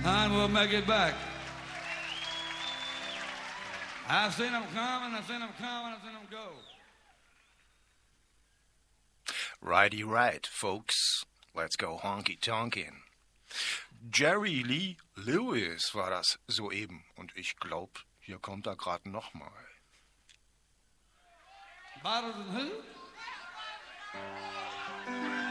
and we'll make it back. I've seen them come, and I've seen them come, and I've seen them go. Righty right, folks. Let's go honky-tonkin'. Jerry Lee Lewis war das soeben. Und ich glaube, hier kommt er gerade nochmal. Bottles and who?